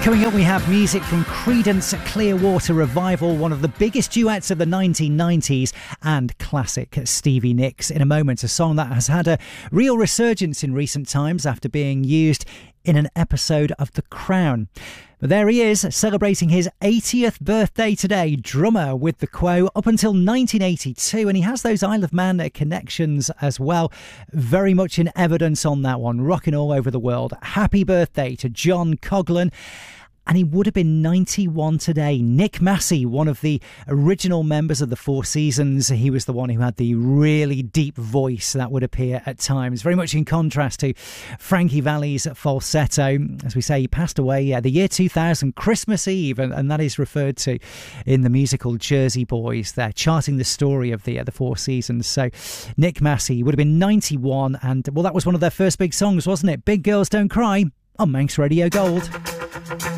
Coming up, we have music from Creedence Clearwater Revival, one of the biggest duets of the 1990s, and classic Stevie Nicks. In a moment, a song that has had a real resurgence in recent times after being used in an episode of The Crown. But there he is, celebrating his 80th birthday today, drummer with The Quo up until 1982, and he has those Isle of Man connections as well, very much in evidence on that one, rocking all over the world. Happy birthday to John Coughlan. And he would have been 91 today. Nick Massey, one of the original members of the Four Seasons. He was the one who had the really deep voice that would appear at times, very much in contrast to Frankie Valli's falsetto. As we say, he passed away the year 2000, Christmas Eve, and that is referred to in the musical Jersey Boys. They're charting the story of the Four Seasons. So Nick Massey would have been 91, and well, that was one of their first big songs, wasn't it? Big Girls Don't Cry on Manx Radio Gold.